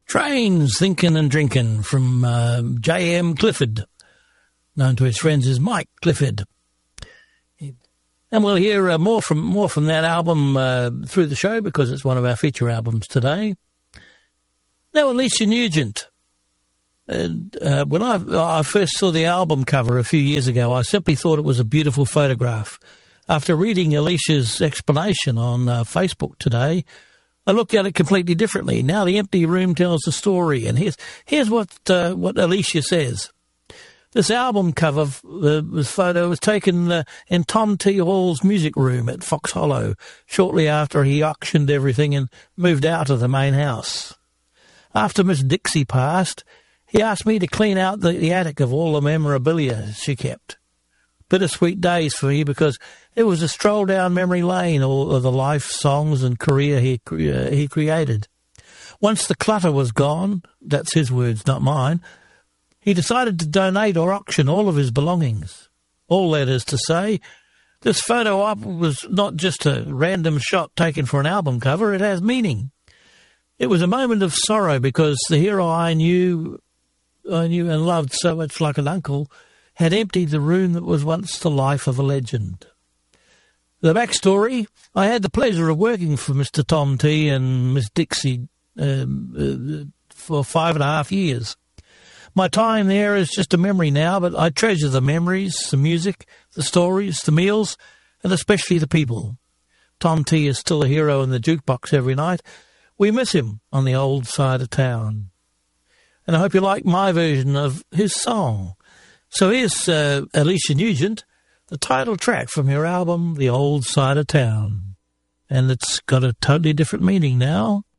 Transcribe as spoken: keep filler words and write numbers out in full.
Trains, Thinking and Drinking from uh, J M Clifford, known to his friends as Mike Clifford. And we'll hear uh, more from more from that album uh, through the show because it's one of our feature albums today. Now, Alicia Nugent. And, uh, when I, I first saw the album cover a few years ago, I simply thought it was a beautiful photograph. After reading Alicia's explanation on uh, Facebook today, I looked at it completely differently. Now the empty room tells the story, and here's here's what uh, what Alicia says. This album cover, uh, this photo was taken uh, in Tom T. Hall's music room at Fox Hollow shortly after he auctioned everything and moved out of the main house. After Miss Dixie passed, he asked me to clean out the, the attic of all the memorabilia she kept. Bittersweet days for me because it was a stroll down memory lane of, of the life, songs and career he, uh, he created. Once the clutter was gone, that's his words, not mine, he decided to donate or auction all of his belongings. All that is to say, this photo op was not just a random shot taken for an album cover, it has meaning. It was a moment of sorrow because the hero I knew, I knew and loved so much like an uncle had emptied the room that was once the life of a legend. The backstory, I had the pleasure of working for Mister Tom T. and Miss Dixie um, uh, for five and a half years. My time there is just a memory now, but I treasure the memories, the music, the stories, the meals, and especially the people. Tom T. is still a hero in the jukebox every night. We miss him on the old side of town. And I hope you like my version of his song. So here's uh, Alicia Nugent, the title track from her album, The Old Side of Town. And it's got a totally different meaning now.